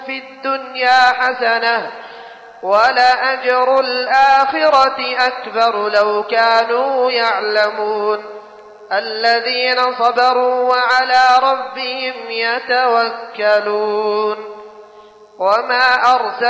في الدنيا حسنة ولأجر الآخرة أكبر لو كانوا يعلمون الذين صبروا وعلى ربهم يتوكلون وما أرسل